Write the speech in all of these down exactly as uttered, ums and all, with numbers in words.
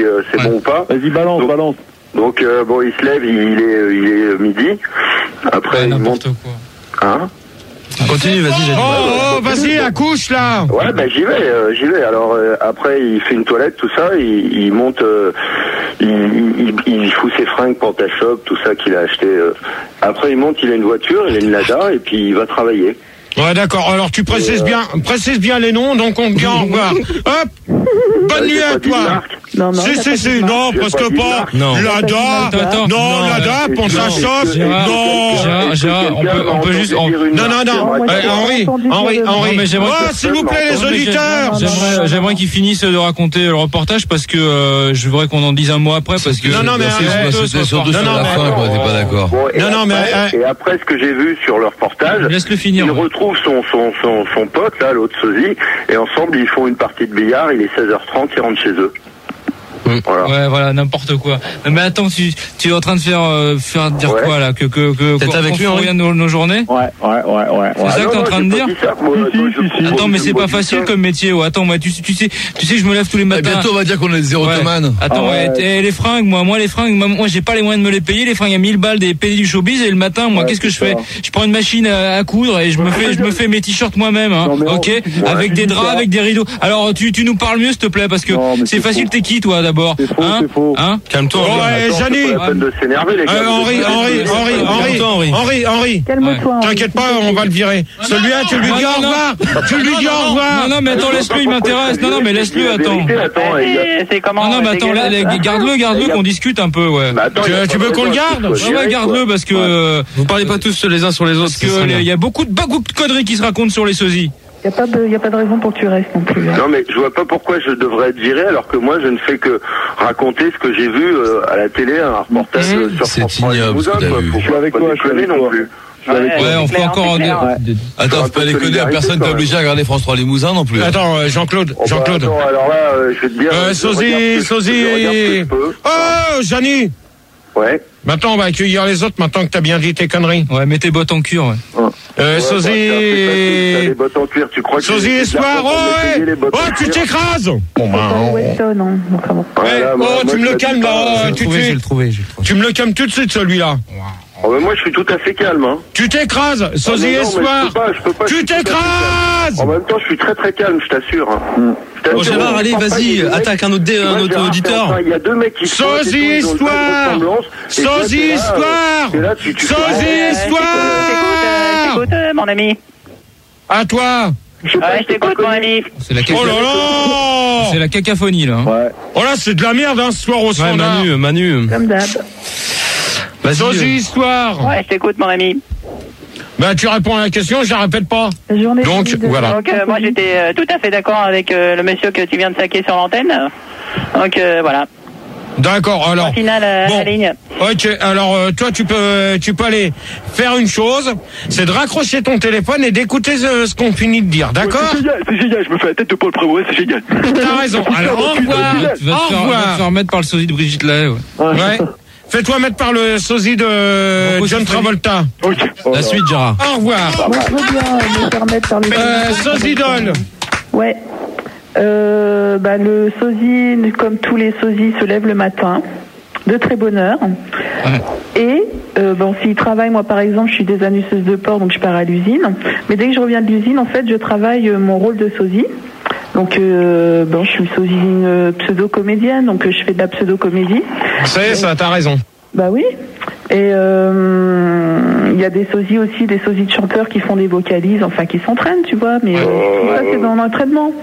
euh, c'est ouais. bon ou pas. Vas-y, balance, donc, balance. Donc euh, bon, il se lève, il, il est, il est midi. Après, ouais, il monte. Quoi. Hein? Continue, vas-y, j'ai dit. Oh, oh vas-y, accouche là. Ouais, ben j'y vais, euh, j'y vais. Alors euh, après, il fait une toilette, tout ça, il, il monte, euh, il, il, il fout ses fringues, pantachops, tout ça qu'il a acheté. Euh. Après, il monte, il a une voiture, il a une Lada, et puis il va travailler. Ouais, d'accord. Alors tu précises euh... bien, précise bien les noms, donc on dit au revoir. Hop. Bonne nuit à toi. Non, non. Si, si, si, non, presque pas. Non. Lada. Attends, non, non, Lada, pantachops. Non. Gérard, Gérard, on peut, on peut juste. On... Non, non, non. Euh, Henri, Henri, Henri. Mais j'aimerais. Oh, s'il vous plaît, les auditeurs. J'aimerais, j'aimerais qu'ils finissent de raconter le reportage parce que euh, je voudrais qu'on en dise un mot après parce que. Non, non, mais c'était surtout sur la fin, quoi. T'es pas d'accord. Non, non, mais. Et après, ce que j'ai vu sur le reportage, laisse-le finir. Il retrouve son son son son pote là, l'autre sosie, et ensemble ils font une partie de billard. Il est seize heures trente, ils rentrent chez eux. Voilà. Ouais, voilà, n'importe quoi. Mais attends, tu, tu es en train de faire, euh, faire dire ouais. quoi là, que que que T'es avec lui, Henri, nos, nos journées. Ouais, ouais, ouais, ouais. C'est ouais. ça ah que t'es en train de dire. Ça, moi, si, attends, si, si, attends, mais c'est pas dis facile ça. comme métier. Ouais. Attends, moi, tu, tu sais, tu sais, je me lève tous les matins. Et bientôt, on va dire qu'on est des érotomanes. Ouais. Attends, ah, ouais. ouais, les fringues, moi, moi, les fringues, moi, moi, j'ai pas les moyens de me les payer. Les fringues à mille balles, des payés du showbiz. Et le matin, moi, ouais, qu'est-ce que je ça. fais? Je prends une machine à, à coudre et je me fais, je me fais mes t-shirts moi-même, hein. Non, ok, on, avec ouais, des draps, avec des rideaux. Alors, tu, tu nous parles mieux, s'il te plaît, parce que non, c'est facile. T'es qui, toi, d'abord? C'est faux, hein? c'est faux. Hein? Calme-toi. Ouais, Jani. C'est pas la peine de s'énerver, les gars. Euh, Henri, Henri, Henri, Henri, Henri, Henri. Calme-toi. T'inquiète pas, on va le virer. Celui-là, tu lui dis au revoir. Tu lui dis au revoir. Non, non, mais attends, laisse-le, il m'intéresse. Non, non, mais laisse-le, attends. C'est comment? Non, non, mais attends, garde-le, garde-le, qu'on discute un peu, ouais. Tu veux qu'on le garde? Ouais, garde-le, parce que vous parlez pas tous les uns sur les autres. Parce que il y a beaucoup de beaucoup de conneries qui se racontent sur les sosies. Il n'y a, a pas de raison pour que tu restes non plus. Hein. Non, mais je vois pas pourquoi je devrais être viré alors que moi je ne fais que raconter ce que j'ai vu euh, à la télé, un reportage mmh. sur c'est France trois ignoble. Je suis avec toi, je connais non plus. Ouais, ouais, on fait encore en ouais. Attends, faut pas les connaître, personne n'est obligé à regarder France trois Limousin non plus. Attends, euh, Jean-Claude, oh, Jean-Claude. Bah, attends, alors là, euh, je vais te dire. Euh, Sosie, Sosie. Oh, Jani. Ouais. Maintenant, on va accueillir les autres, maintenant que t'as bien dit tes conneries. Ouais, mets tes bottes en cuir, ouais. Euh, ouais, Sosie. Bah, les bottes en cuir, tu crois que Sosie et Soir, oh, ouais. Oh, tu t'écrases. Bon, bah, oh. Weston, non. Enfin, bon. Ouais, oh, moi, tu me le calmes, là. Je vais le trouver, je vais le trouver. Tu me le calmes tout de suite, celui-là. Oh, mais moi, je suis tout à fait calme, hein. Tu t'écrases, Sosie et Soir. Tu t'écrases. En même temps, je suis très très calme, je t'assure. Hein. Bon, Gérard, allez, vas-y, attaque un autre, dé, un autre auditeur. Il y a deux mecs qui sont. Sosie Histoire. Sosie Histoire. Sosie Histoire. Écoute, mon ami. À toi. Ouais, je t'écoute, mon ami. C'est la oh là là. C'est la cacophonie, là. Ouais. Oh là, c'est de la merde, hein, ce soir au standard. Ouais, Manu, Manu. Comme d'hab. Sosie Histoire. Ouais, je t'écoute, mon ami. Bah, tu réponds à la question, je la répète pas. Donc, voilà. Donc, euh, moi, j'étais euh, tout à fait d'accord avec euh, le monsieur que tu viens de saquer sur l'antenne. Donc, euh, voilà. D'accord, alors. Au final, euh, bon, la ligne. Ok, alors, euh, toi, tu peux, tu peux aller faire une chose, c'est de raccrocher ton téléphone et d'écouter ce, ce qu'on finit de dire, d'accord? Ouais, c'est génial, c'est génial, je me fais la tête de Paul Prévost, c'est génial. T'as raison, alors, au revoir. Tu vas te faire, faire mettre par le sosie de Brigitte Lahaye, ouais. Ouais. Fais-toi mettre par le sosie de bon, John Travolta. Okay. Oh, la suite, Gérard. Au revoir. Moi, je veux bien me permettre par le euh, sosie d'Ol. Ouais. Euh, bah, le sosie, comme tous les sosies, se lève le matin, de très bonne heure. Ouais. Et, euh, bon, s'il travaille, moi, par exemple, je suis désannuceuse de porc, donc je pars à l'usine. Mais dès que je reviens de l'usine, en fait, je travaille euh, mon rôle de sosie. Donc, euh, bon, je suis sosie une pseudo-comédienne, donc euh, je fais de la pseudo-comédie. C'est ça, t'as raison. Bah oui. Et il euh, y a des sosies aussi, des sosies de chanteurs qui font des vocalises, enfin qui s'entraînent, tu vois, mais euh, tout ça c'est dans l'entraînement.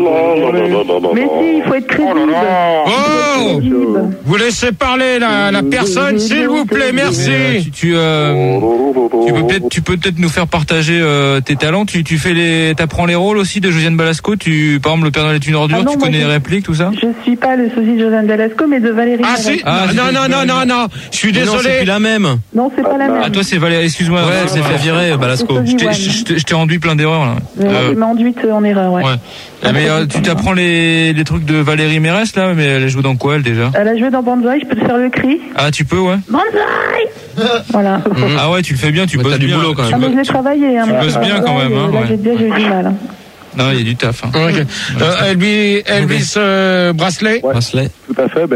Mais si, il faut être crédible. Oh, vous laissez parler la, la personne, s'il vous plaît, merci. Euh, tu, tu, euh, tu peux peut-être, tu peux peut-être nous faire partager euh, tes talents. Tu, tu fais les, t'apprends les rôles aussi de Josiane Balasco. Tu, par exemple, le Père Noël est une ordure. Ah non, tu connais je, les répliques, tout ça. Je suis pas le sosie de Josiane Balasco, mais de Valérie. Ah si. Ah, non, non, non, non, non. Je suis désolé. Non, c'est plus la même. Non, c'est pas la même. Ah, toi, c'est Valérie. Excuse-moi. Ouais, elle s'est fait virer, Balasco. Je t'ai rendu plein d'erreurs là. Euh, m'a enduite en erreur, ouais. Ouais. Ah, mais euh, tu t'apprends les, les trucs de Valérie Mérès là, mais elle joue dans quoi elle déjà? Elle a joué dans Banzai, je peux te faire le cri. Ah tu peux ouais. Banzai. Voilà. Mmh. Ah ouais tu le fais bien, tu bosses du bien. boulot quand même. Ah mais je l'ai travaillé. Tu bosses bien quand même. Hein, là ouais. j'ai déjà j'ai eu du mal. Hein. Non il y a du taf. Hein. Okay. Euh, Elvis, Elvis euh, Bracelet. Ouais. Bracelet. Tout à fait.